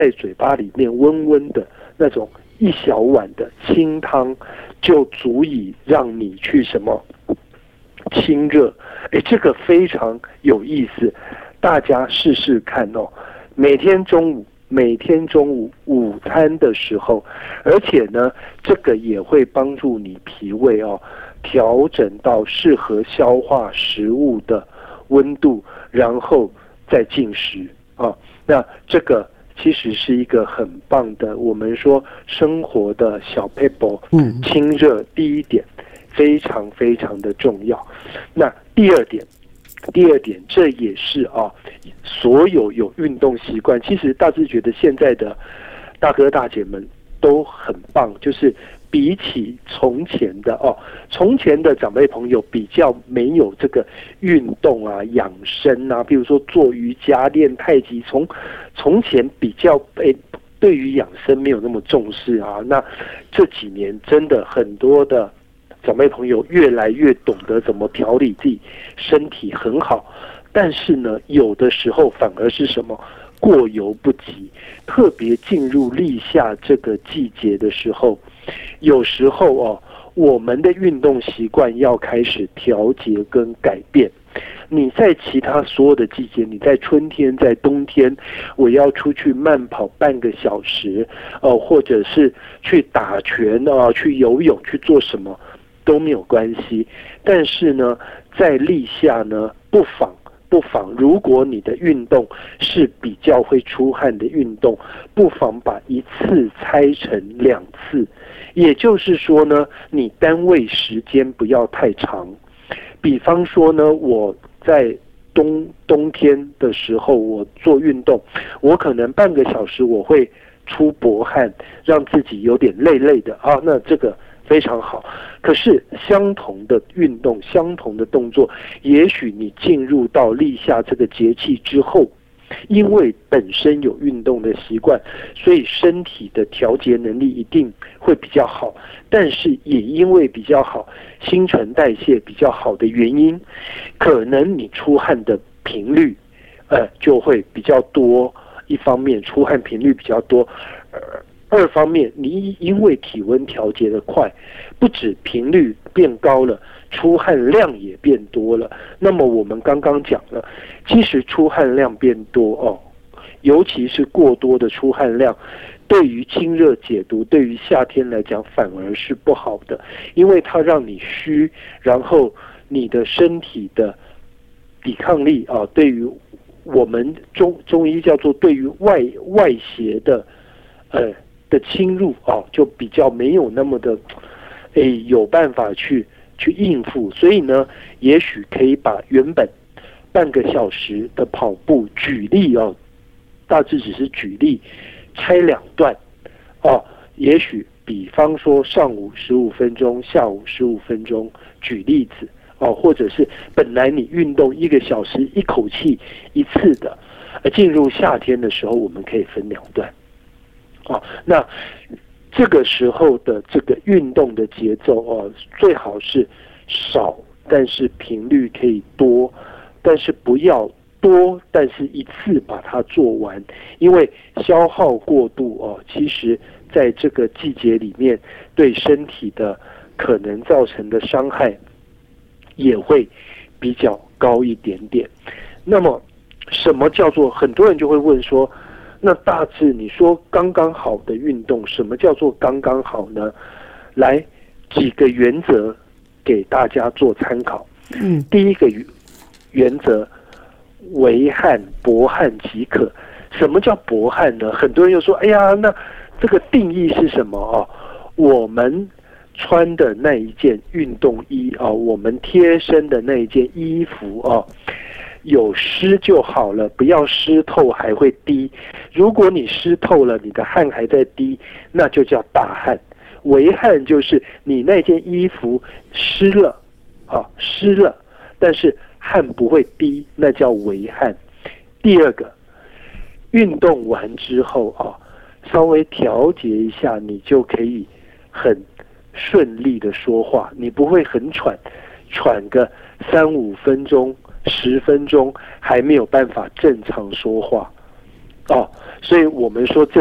在嘴巴里面温温的那种一小碗的清汤，就足以让你去什么清热。这个非常有意思，大家试试看哦。每天中午午餐的时候，而且呢，这个也会帮助你脾胃哦，调整到适合消化食物的温度，然后再进食啊。那这个其实是一个很棒的，我们说生活的小 paper， 清热第一点非常非常的重要。那第二点，这也是所有运动习惯，其实大致觉得现在的大哥大姐们都很棒，就是比起从前的长辈朋友比较没有这个运动啊、养生啊，比如说做瑜伽、练太极，从前比较对于养生没有那么重视啊。那这几年真的很多的长辈朋友越来越懂得怎么调理自己身体很好，但是呢，有的时候反而是什么过犹不及，特别进入立夏这个季节的时候，有时候我们的运动习惯要开始调节跟改变。你在其他所有的季节，你在春天、在冬天，我要出去慢跑半个小时，或者是去打拳去游泳，去做什么都没有关系。但是呢，在立夏呢，不妨，如果你的运动是比较会出汗的运动，不妨把一次拆成2次，也就是说呢，你单位时间不要太长。比方说呢，我在冬天的时候，我做运动，我可能半个小时我会出薄汗，让自己有点累累的那这个非常好。可是相同的运动，相同的动作，也许你进入到立夏这个节气之后，因为本身有运动的习惯，所以身体的调节能力一定会比较好。但是也因为比较好，新陈代谢比较好的原因，可能你出汗的频率就会比较多。一方面出汗频率比较多，二方面你因为体温调节的快，不止频率变高了，出汗量也变多了。那么我们刚刚讲了，其实出汗量变多尤其是过多的出汗量，对于清热解毒，对于夏天来讲反而是不好的，因为它让你虚，然后你的身体的抵抗力对于我们中医叫做对于外邪的侵入就比较没有那么的有办法去应付。所以呢，也许可以把原本半个小时的跑步，举例大致只是举例，拆2段也许比方说上午15分钟，下午15分钟，举例子或者是本来你运动1个小时一口气一次的，进入夏天的时候我们可以分2段那这个时候的这个运动的节奏最好是少，但是频率可以多，但是不要多，但是一次把它做完，因为消耗过度其实在这个季节里面对身体的可能造成的伤害也会比较高一点点。那么什么叫做，很多人就会问说，那大致你说刚刚好的运动，什么叫做刚刚好呢？来，几个原则给大家做参考。第一个原则，微汗薄汗即可。什么叫薄汗呢？很多人又说，哎呀，那这个定义是什么我们穿的那一件运动衣我们贴身的那一件衣服有湿就好了，不要湿透还会滴。如果你湿透了，你的汗还在滴，那就叫大汗。微汗就是你那件衣服湿了但是汗不会滴，那叫微汗。第二个，运动完之后稍微调节一下，你就可以很顺利的说话，你不会很喘个3-5分钟10分钟还没有办法正常说话哦，所以我们说这